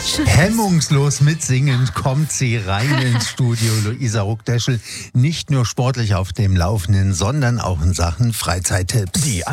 Hemmungslos mitsingend kommt sie rein ins Studio, Luisa Ruckdeschel. Nicht nur sportlich auf dem Laufenden, sondern auch in Sachen Freizeittipps.